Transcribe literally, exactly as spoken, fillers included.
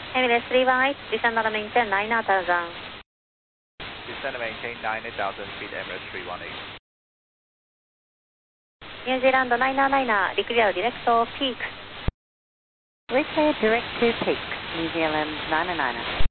Emirates three one eight, descend and maintain nine thousand. Descend and maintain nine thousand feet, Emirates three one eight. New Zealand nine nine, declare direct to peak. Reclear direct to peak, New Zealand nine nine.